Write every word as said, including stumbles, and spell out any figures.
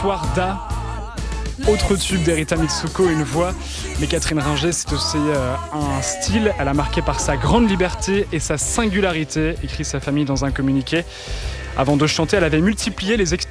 Espoir d'A. Autre tube d'Erita Mitsuko, une voix. Mais Catherine Ringer, c'est aussi euh, un style. Elle a marqué par sa grande liberté et sa singularité, écrit sa famille dans un communiqué. Avant de chanter, elle avait multiplié les expériences